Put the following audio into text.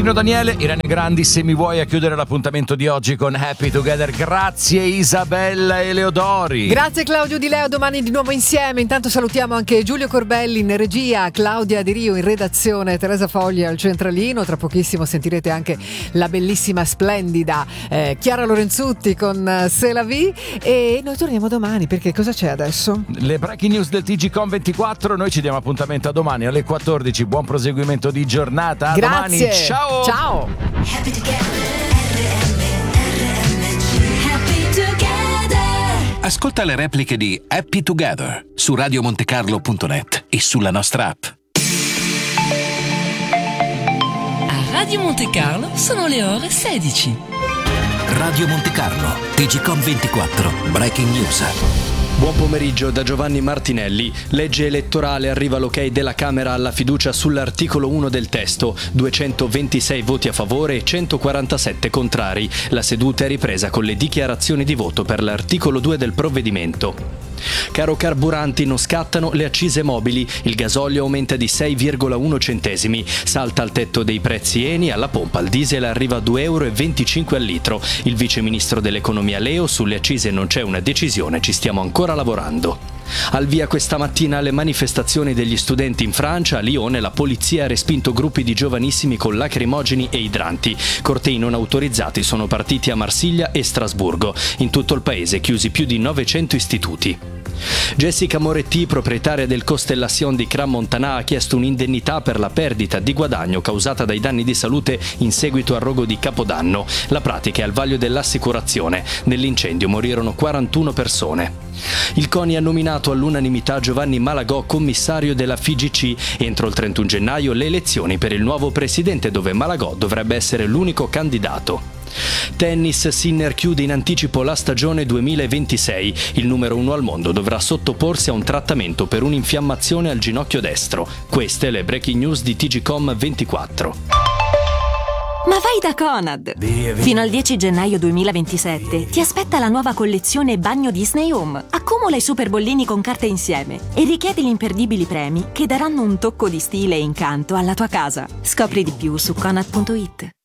Pino Daniele, Irene Grandi, se mi vuoi a chiudere l'appuntamento di oggi con Happy Together. Grazie Isabella Eleodori. Grazie Claudio Di Leo, domani di nuovo insieme. Intanto salutiamo anche Giulio Corbelli in regia, Claudia Di Rio in redazione, Teresa Fogli al centralino. Tra pochissimo sentirete anche la bellissima, splendida Chiara Lorenzutti con C'est la vie. E noi torniamo domani, perché cosa c'è adesso? Le breaking news del TGcom 24. Noi ci diamo appuntamento a domani alle 14. Buon proseguimento di giornata. A Grazie. domani. Ciao. Ciao. Happy together, happy together. Ascolta le repliche di Happy Together su radiomontecarlo.net e sulla nostra app. A Radio Monte Carlo sono le ore 16. Radio Monte Carlo, TGcom 24, breaking news. Buon pomeriggio da Giovanni Martinelli. Legge elettorale, arriva l'ok della Camera alla fiducia sull'articolo 1 del testo. 226 voti a favore e 147 contrari. La seduta è ripresa con le dichiarazioni di voto per l'articolo 2 del provvedimento. Caro carburanti, non scattano le accise mobili. Il gasolio aumenta di 6,1 centesimi. Salta al tetto dei prezzi Eni, alla pompa il diesel arriva a 2,25 euro al litro. Il vice ministro dell'economia Leo: sulle accise non c'è una decisione, ci stiamo ancora lavorando. Al via questa mattina le manifestazioni degli studenti in Francia. A Lione la polizia ha respinto gruppi di giovanissimi con lacrimogeni e idranti. Cortei non autorizzati sono partiti a Marsiglia e Strasburgo. In tutto il paese chiusi più di 900 istituti. Jessica Moretti, proprietaria del Constellation di Crans-Montana, ha chiesto un'indennità per la perdita di guadagno causata dai danni di salute in seguito al rogo di Capodanno. La pratica è al vaglio dell'assicurazione. Nell'incendio morirono 41 persone. Il CONI ha nominato all'unanimità Giovanni Malagò commissario della FIGC. Entro il 31 gennaio le elezioni per il nuovo presidente, dove Malagò dovrebbe essere l'unico candidato. Tennis, Sinner chiude in anticipo la stagione 2026. Il numero 1 al mondo dovrà sottoporsi a un trattamento per un'infiammazione al ginocchio destro. Queste le breaking news di TGcom 24. Ma vai da Conad! Fino al 10 gennaio 2027 ti aspetta la nuova collezione Bagno Disney Home. Accumula i super bollini con carte insieme e richiedi gli imperdibili premi che daranno un tocco di stile e incanto alla tua casa. Scopri di più su Conad.it.